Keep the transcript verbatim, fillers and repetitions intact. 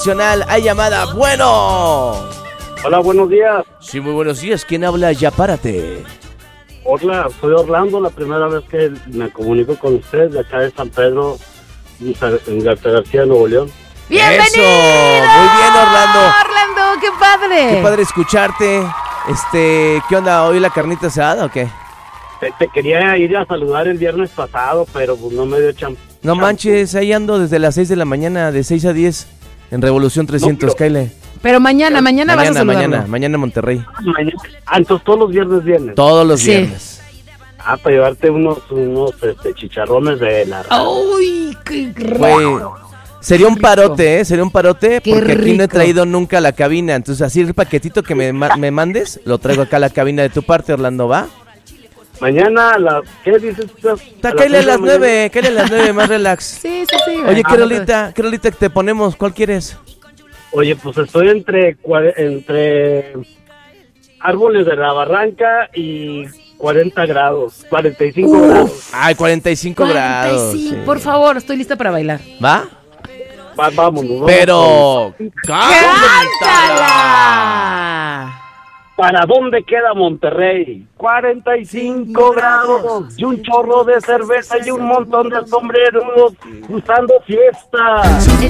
Hay llamada. Bueno. Hola, buenos días. Sí, muy buenos días. ¿Quién habla? Ya párate. Hola, soy Orlando. La primera vez que me comunico con usted de acá de San Pedro, en García García, Nuevo León. ¡Bienvenido! Eso, muy bien, Orlando. Orlando, qué padre. Qué padre escucharte. Este, ¿qué onda? ¿Hoy la carnita asada o qué? Te, te quería ir a saludar el viernes pasado, pero pues no me dio champ. No champ. manches, ahí ando desde las seis de la mañana, de seis a diez, en Revolución trescientos, No, pero- Kyle. Pero mañana, mañana, vas a Mañana, saludarlo. mañana, mañana en Monterrey. Mañana. Ah, entonces todos los viernes vienes. Todos los Sí. viernes. Ah, para llevarte unos, unos este, chicharrones de la... ¡Uy, qué rico! Güey, sería un Rico. parote, ¿eh? Sería un parote Qué porque aquí no he rico. traído nunca a la cabina. Entonces, así el paquetito que me, ma- me mandes, lo traigo acá a la cabina de tu parte, Orlando, ¿va? Mañana a las... ¿Qué dices? Ta, Kyle a las nueve, Kyle a las nueve, más relax. Sí, sí, sí. Oye, Ah, ¿qué rolita, qué rolita que te ponemos? ¿Cuál quieres? Oye, pues estoy entre cua- entre árboles de la barranca y cuarenta grados, cuarenta y cinco Uf. grados. Ay, cuarenta y cinco grados. cuarenta y cinco, sí. por favor, estoy lista para bailar. ¿Va? Va, vámonos, vamos Pero... ¡Cántala! ¿Para dónde queda Monterrey? cuarenta y cinco grados y un chorro de cerveza y un montón de sombreros usando fiesta. En